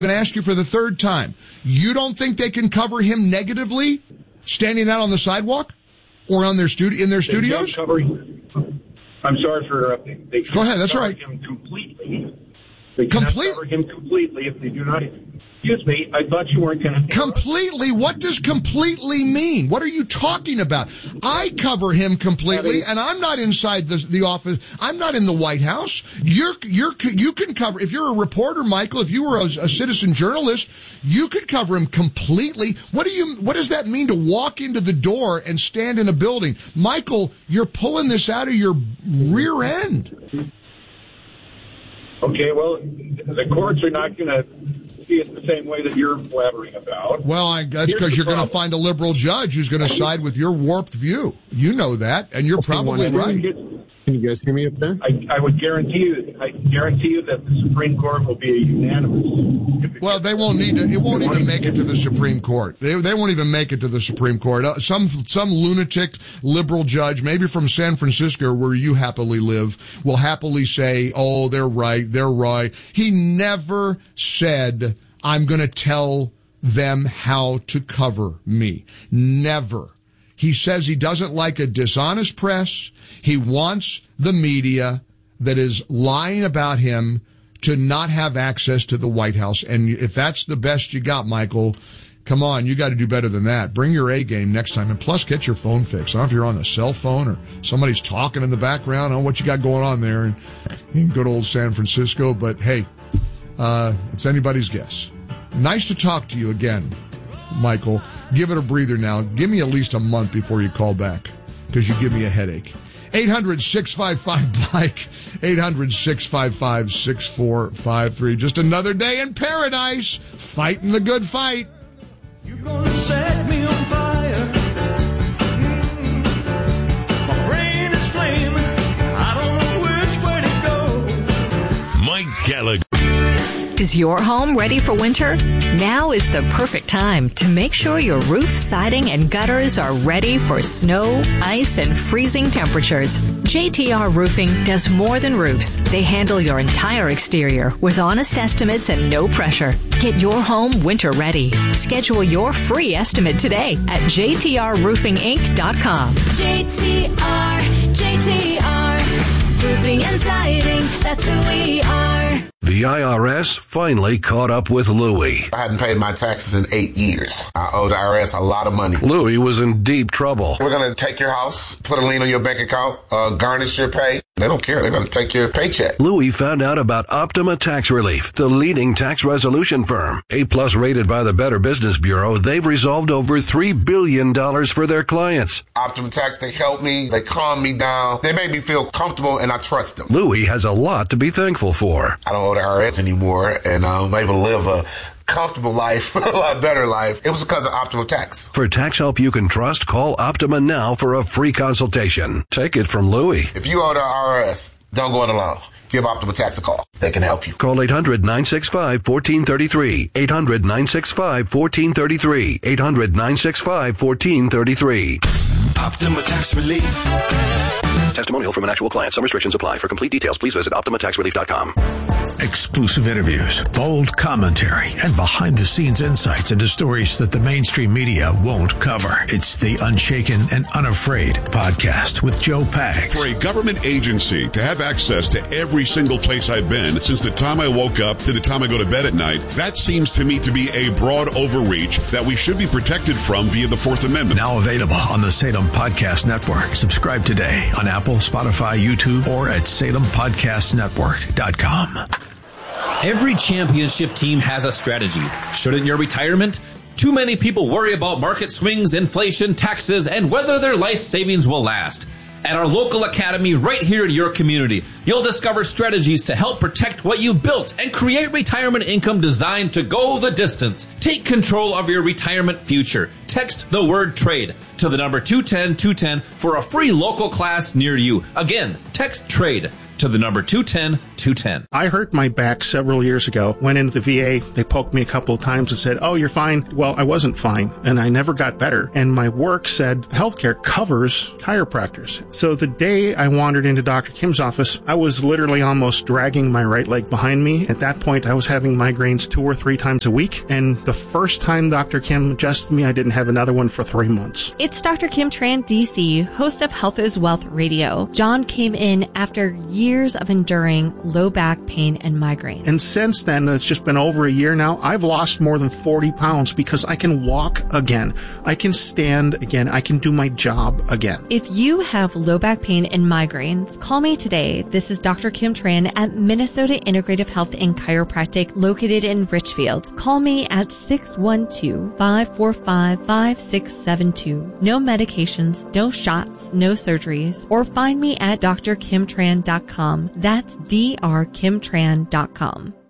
I'm going to ask you for the third time. You don't think they can cover him negatively standing out on the sidewalk or on their in their studios? I'm sorry for interrupting. Go ahead, that's right. Him completely. They cannot cover him completely if they do not. Excuse me, I thought you weren't going to. Completely? What does completely mean? What are you talking about? I cover him completely, and I'm not inside the office. I'm not in the White House. You can cover, if you're a reporter, Michael, if you were a citizen journalist, you could cover him completely. What does that mean to walk into the door and stand in a building? Michael, you're pulling this out of your rear end. Okay, well, the courts are not going to see it the same way that you're blabbering about. Well, that's because you're going to find a liberal judge who's going to side with your warped view. You know that, and you're probably right. Can you guys hear me up there? I would guarantee you that the Supreme Court will be a unanimous. Well, they won't need to. It won't even make it to the Supreme Court. They won't even make it to the Supreme Court. Some lunatic liberal judge, maybe from San Francisco, where you happily live, will happily say, "Oh, they're right. They're right." He never said, "I'm going to tell them how to cover me." Never. He says he doesn't like a dishonest press. He wants the media that is lying about him to not have access to the White House. And if that's the best you got, Michael, come on, you got to do better than that. Bring your A game next time. And plus, get your phone fixed. I don't know if you're on a cell phone or somebody's talking in the background. I don't know what you got going on there in good old San Francisco. But hey, it's anybody's guess. Nice to talk to you again, Michael. Give it a breather now. Give me at least a month before you call back, because you give me a headache. 800-655-BIKE, 800-655-6453. Just another day in paradise, fighting the good fight. You're gonna set me on fire. My brain is flaming. I don't know which way to go. Mike Gallagher. Is your home ready for winter? Now is the perfect time to make sure your roof, siding, and gutters are ready for snow, ice, and freezing temperatures. JTR Roofing does more than roofs. They handle your entire exterior with honest estimates and no pressure. Get your home winter ready. Schedule your free estimate today at jtrroofinginc.com. JTR, Roofing and Siding, that's who we are. The IRS finally caught up with Louie. I hadn't paid my taxes in 8 years. I owed the IRS a lot of money. Louie was in deep trouble. We're going to take your house, put a lien on your bank account, garnish your pay. They don't care. They're going to take your paycheck. Louie found out about Optima Tax Relief, the leading tax resolution firm. A-plus rated by the Better Business Bureau, they've resolved over $3 billion for their clients. Optima Tax, they help me. They calm me down. They make me feel comfortable, and I trust them. Louie has a lot to be thankful for. I don't owe the IRS anymore, and I'm able to live a comfortable life, a lot better life. It was because of Optima Tax. For tax help you can trust, call Optima now for a free consultation. Take it from Louie. If you owe the IRS, don't go it alone. Give Optima Tax a call. They can help you. Call 800-965-1433. 800-965-1433. 800-965-1433. Optima Tax Relief. Testimonial from an actual client. Some restrictions apply. For complete details, please visit OptimaTaxRelief.com. Exclusive interviews, bold commentary, and behind-the-scenes insights into stories that the mainstream media won't cover. It's the Unshaken and Unafraid podcast with Joe Pags. For a government agency to have access to every single place I've been since the time I woke up to the time I go to bed at night, that seems to me to be a broad overreach that we should be protected from via the Fourth Amendment. Now available on the Salem Podcast Network. Subscribe today on Apple, Spotify, YouTube, or at SalemPodcastNetwork.com. Every championship team has a strategy. Shouldn't your retirement? Too many people worry about market swings, inflation, taxes, and whether their life savings will last. At our local academy right here in your community, you'll discover strategies to help protect what you've built and create retirement income designed to go the distance. Take control of your retirement future. Text the word TRADE to the number 210-210 for a free local class near you. Again, text TRADE to the number 210-210. I hurt my back several years ago. Went into the VA. They poked me a couple of times and said, "Oh, you're fine." Well, I wasn't fine, and I never got better. And my work said healthcare covers chiropractors. So the day I wandered into Dr. Kim's office, I was literally almost dragging my right leg behind me. At that point, I was having migraines 2 or 3 times a week. And the first time Dr. Kim adjusted me, I didn't have another one for 3 months. It's Dr. Kim Tran, DC, host of Health is Wealth Radio. John came in after years of enduring low back pain and migraine. And since then, it's just been over a year now, I've lost more than 40 pounds because I can walk again. I can stand again. I can do my job again. If you have low back pain and migraines, call me today. This is Dr. Kim Tran at Minnesota Integrative Health and Chiropractic located in Richfield. Call me at 612-545-5672. No medications, no shots, no surgeries, or find me at drkimtran.com. That's drkimtran.com.